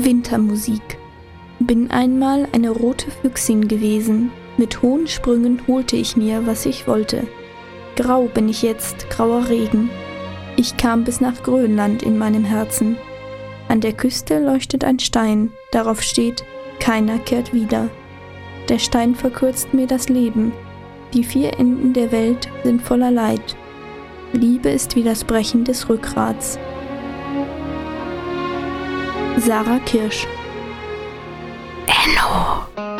Wintermusik. Bin einmal eine rote Füchsin gewesen, mit hohen Sprüngen holte ich mir, was ich wollte. Grau bin ich jetzt, grauer Regen. Ich kam bis nach Grönland in meinem Herzen. An der Küste leuchtet ein Stein, darauf steht, keiner kehrt wieder. Der Stein verkürzt mir das Leben, die 4 Enden der Welt sind voller Leid. Liebe ist wie das Brechen des Rückgrats. Sarah Kirsch. Enno.